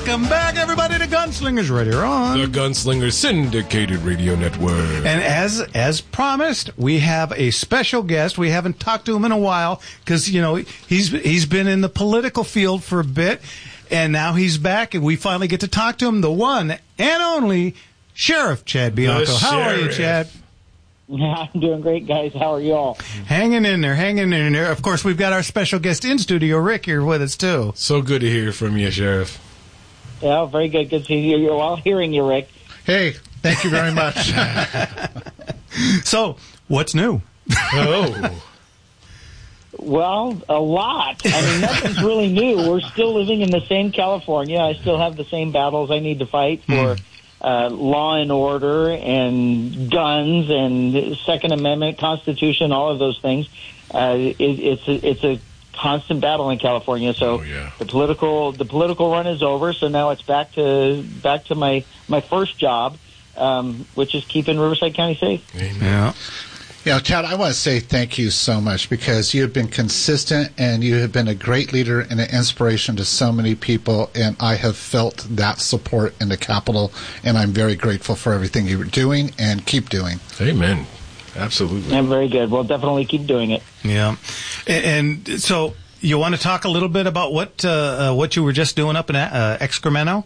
Welcome back, everybody, to Gunslingers right here on the Gunslingers Syndicated Radio Network. And as promised, we have a special guest. We haven't talked to him in a while because, you know, he's been in the political field for a bit, and now he's back, and we finally get to talk to him, the one and only Sheriff Chad Bianco. How are you, Chad? I'm doing great, guys. How are you all? Hanging in there. Of course, we've got our special guest in studio, Rick, here with us, too. So good to hear from you, Sheriff. Yeah, very good. Good to hear you. Well, hearing you, Rick. Hey, thank you very much. So, what's new? Oh. Well, a lot. I mean, nothing's really new. We're still living in the same California. I still have the same battles I need to fight for law and order and guns and Second Amendment, Constitution, all of those things. It's a constant battle in California. So the political run is over. So now it's back to my first job, which is keeping Riverside County safe. Amen. Yeah. You know, Chad, I want to say thank you so much because you have been consistent and you have been a great leader and an inspiration to so many people, and I have felt that support in the Capitol, and I'm very grateful for everything you're doing and keep doing. Amen. Absolutely. I'm very good. We'll definitely keep doing it. Yeah. And so you want to talk a little bit about what you were just doing up in Excremento?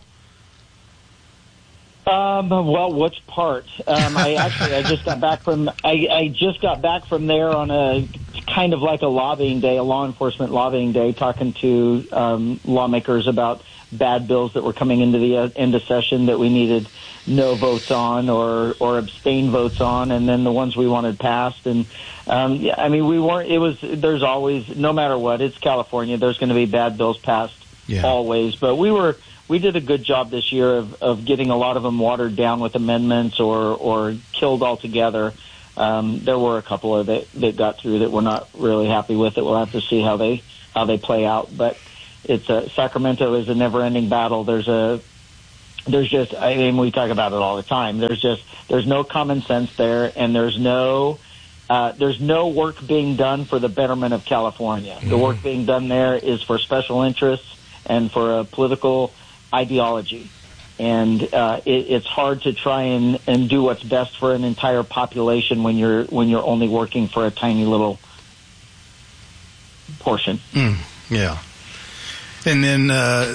Well, which part? I just got back from there on a kind of like a lobbying day, a law enforcement lobbying day, talking to lawmakers about bad bills that were coming into the end of session that we needed no votes on or abstain votes on, and then the ones we wanted passed. And I mean, we weren't. It was. There's always, no matter what, it's California. There's going to be bad bills passed always, but we did a good job this year of getting a lot of them watered down with amendments or killed altogether. There were a couple of that got through that we're not really happy with it. We'll have to see how they play out. But it's Sacramento is a never-ending battle. There's just, I mean, we talk about it all the time. There's no common sense there, and there's no work being done for the betterment of California. The work being done there is for special interests and for a political ideology, and it's hard to try and do what's best for an entire population when you're only working for a tiny little portion. Yeah. And then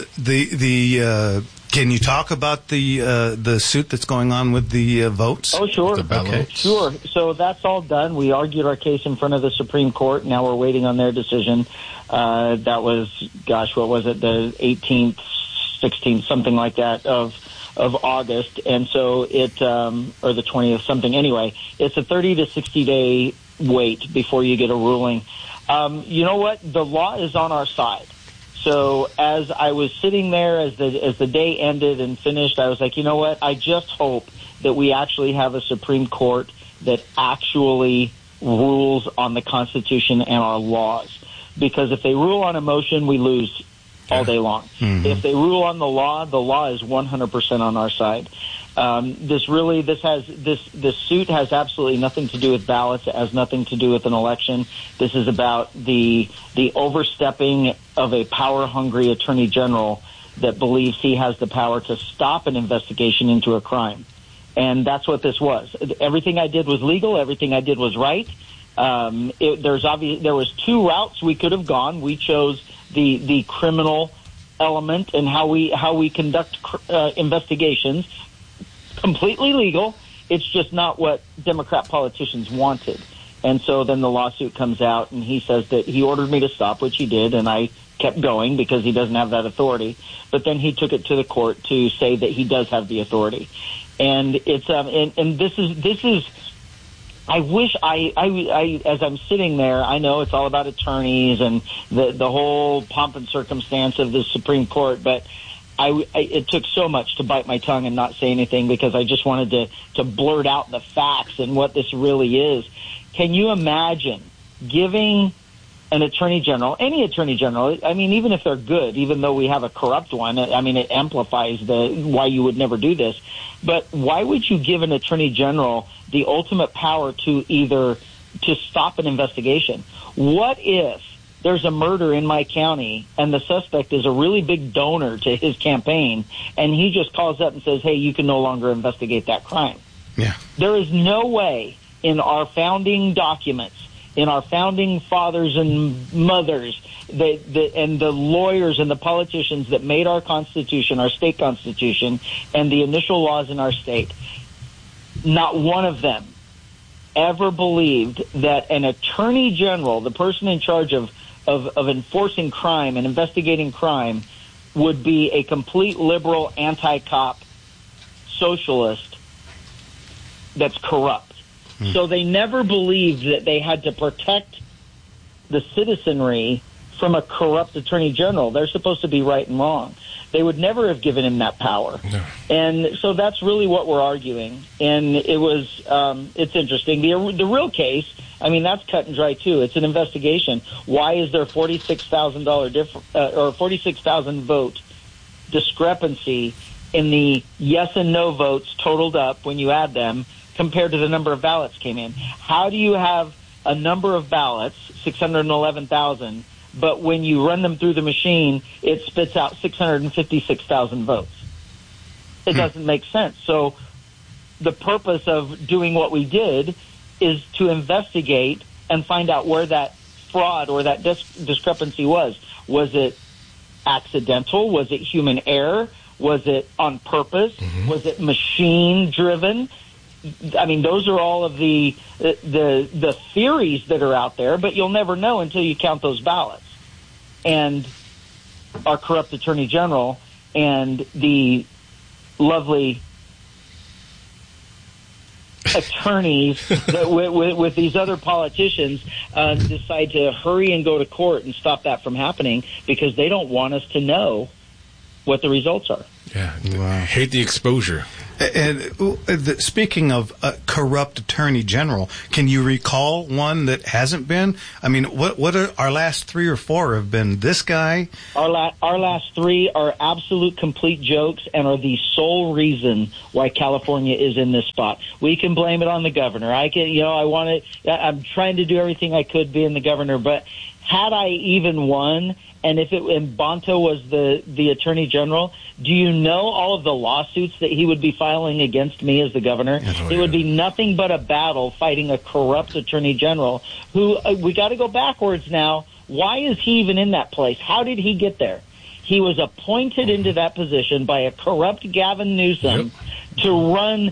can you talk about the suit that's going on with the votes? Oh, sure. Sure. So that's all done. We argued our case in front of the Supreme Court. Now we're waiting on their decision. That was, what was it, the 18th, 16th, something like that, of August. And so or the 20th, something. Anyway, it's a 30 to 60 day wait before you get a ruling. You know what? The law is on our side. So as I was sitting there, as the day ended and finished, I was like, you know what? I just hope that we actually have a Supreme Court that actually rules on the Constitution and our laws. Because if they rule on emotion, we lose all day long. Mm-hmm. If they rule on the law is 100% on our side. This suit has absolutely nothing to do with ballots. It has nothing to do with an election. This is about the overstepping of a power-hungry attorney general that believes he has the power to stop an investigation into a crime. And that's what this was. Everything I did was legal. Everything I did was right. There was two routes we could have gone. We chose the criminal element and how we conduct investigations. Completely legal. It's just not what Democrat politicians wanted. And so then the lawsuit comes out, and he says that he ordered me to stop, which he did, and I kept going because he doesn't have that authority. But then he took it to the court to say that he does have the authority. And it's and this is. I wish I as I'm sitting there, I know it's all about attorneys and the whole pomp and circumstance of the Supreme Court, but it took so much to bite my tongue and not say anything because I just wanted to blurt out the facts and what this really is. Can you imagine giving an attorney general, any attorney general, I mean, even if they're good, even though we have a corrupt one, I mean, it amplifies why you would never do this. But why would you give an attorney general the ultimate power to stop an investigation? What if there's a murder in my county and the suspect is a really big donor to his campaign, and he just calls up and says, hey, you can no longer investigate that crime. Yeah. There is no way in our founding documents, in our founding fathers and mothers, and the lawyers and the politicians that made our Constitution, our state Constitution, and the initial laws in our state, not one of them ever believed that an attorney general, the person in charge of enforcing crime and investigating crime, would be a complete liberal, anti-cop socialist that's corrupt. So they never believed that they had to protect the citizenry from a corrupt attorney general. They're supposed to be right and wrong. They would never have given him that power. No. And so that's really what we're arguing. And it's interesting. The real case, I mean, that's cut and dry too. It's an investigation. Why is there $46,000 or 46,000 vote discrepancy in the yes and no votes totaled up when you add them compared to the number of ballots came in? How do you have a number of ballots, 611,000, but when you run them through the machine, it spits out 656,000 votes? It doesn't make sense. So the purpose of doing what we did is to investigate and find out where that fraud or that discrepancy was. Was it accidental? Was it human error? Was it on purpose? Was it machine driven? I mean, those are all of the theories that are out there, but you'll never know until you count those ballots. And our corrupt attorney general and the lovely attorneys that with these other politicians decide to hurry and go to court and stop that from happening because they don't want us to know what the results are. Yeah, wow. Hate the exposure. And speaking of corrupt attorney general, can you recall one that hasn't been? I mean, what are our last 3 or 4 have been this guy? Our last 3 are absolute complete jokes and are the sole reason why California is in this spot. We can blame it on the governor. I'm trying to do everything I could being the governor, but had I even won, and if Bonta was the attorney general, do you know all of the lawsuits that he would be filing against me as the governor? It would be nothing but a battle fighting a corrupt attorney general who, we got to go backwards now. Why is he even in that place? How did he get there? He was appointed into that position by a corrupt Gavin Newsom to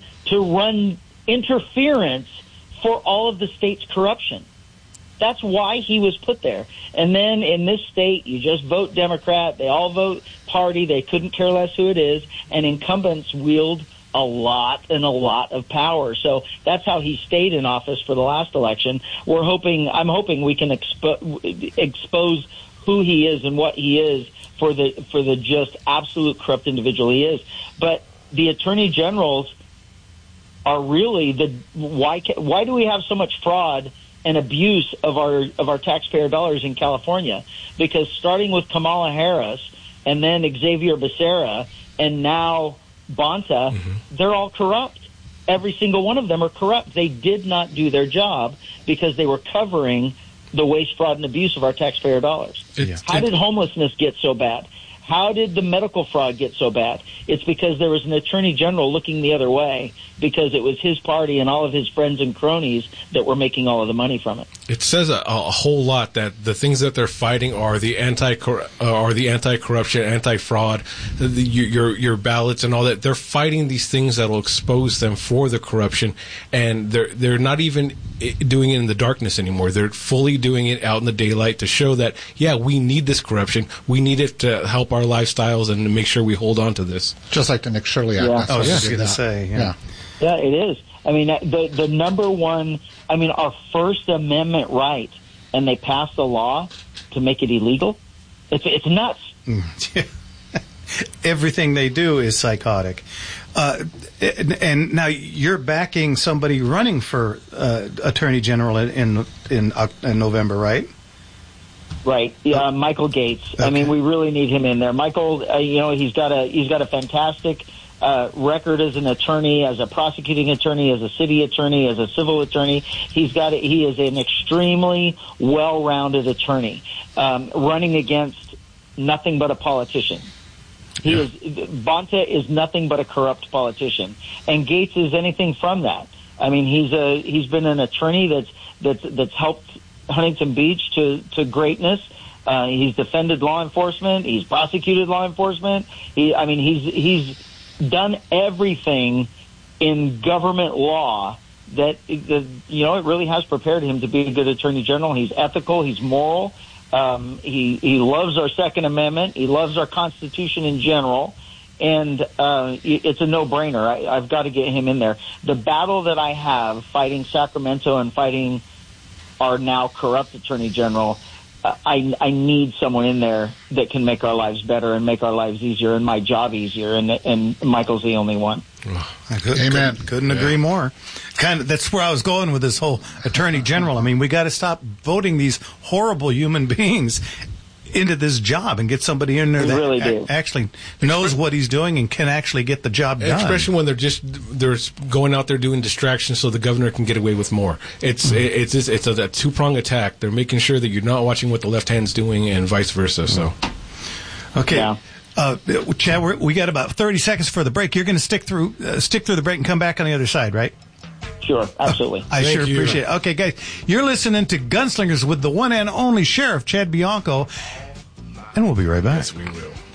run interference for all of the state's corruption. That's why he was put there. And then in this state, you just vote Democrat. They all vote party. They couldn't care less who it is. And incumbents wield a lot of power. So that's how he stayed in office for the last election. I'm hoping we can expose who he is and what he is for the just absolute corrupt individual he is. But the attorney generals are really why do we have so much fraud and abuse of our taxpayer dollars in California? Because starting with Kamala Harris and then Xavier Becerra and now Bonta, they're all corrupt. Every single one of them are corrupt. They did not do their job because they were covering the waste, fraud, and abuse of our taxpayer dollars. How did homelessness get so bad? How did the medical fraud get so bad? It's because there was an attorney general looking the other way because it was his party and all of his friends and cronies that were making all of the money from it. It says a whole lot that the things that they're fighting are the anti-corruption, anti-fraud, your ballots and all that. They're fighting these things that will expose them for the corruption, and they're not even doing it in the darkness anymore. They're fully doing it out in the daylight to show that, we need this corruption. We need it to help our lifestyles and to make sure we hold on to this. Just like the Nick Shirley Act. I was just going to say, Yeah, it is. I mean, the number one, our First Amendment right, and they passed a law to make it illegal. It's nuts. Everything they do is psychotic. And now you're backing somebody running for Attorney General in November, right? Right. Michael Gates. Okay. I mean, we really need him in there. Michael, he's got a fantastic record as an attorney, as a prosecuting attorney, as a city attorney, as a civil attorney. He is an extremely well-rounded attorney, running against nothing but a politician. Bonta is nothing but a corrupt politician, and Gaetz is anything from that. I mean, he's been an attorney that's helped Huntington Beach to greatness. He's defended law enforcement. He's prosecuted law enforcement. He's done everything in government law that it really has prepared him to be a good attorney general. He's ethical. He's moral. He loves our Second Amendment. He loves our Constitution in general. And it's a no-brainer. I've got to get him in there. The battle that I have fighting Sacramento and fighting our now corrupt attorney general, I need someone in there that can make our lives better and make our lives easier and my job easier. And Michael's the only one. Amen. Couldn't agree more. That's where I was going with this whole attorney general. I mean, we got to stop voting these horrible human beings into this job and get somebody in there that actually knows what he's doing and can actually get the job done. Especially when they're going out there doing distractions so the governor can get away with more. It's a two-pronged attack. They're making sure that you're not watching what the left hand's doing and vice versa. So, okay. Yeah. Chad, we got about 30 seconds for the break. You're going to stick through the break and come back on the other side, right? Sure, absolutely. I sure appreciate it. Okay, guys, you're listening to Gunslingers with the one and only Sheriff Chad Bianco, and we'll be right back. Yes, we will.